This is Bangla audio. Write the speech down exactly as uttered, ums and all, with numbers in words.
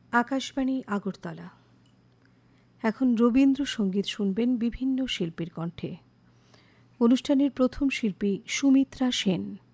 আকাশবাণী আগরতলা। এখন রবীন্দ্রসঙ্গীত শুনবেন বিভিন্ন শিল্পীর কণ্ঠে। অনুষ্ঠানের প্রথম শিল্পী সুমিত্রা সেন।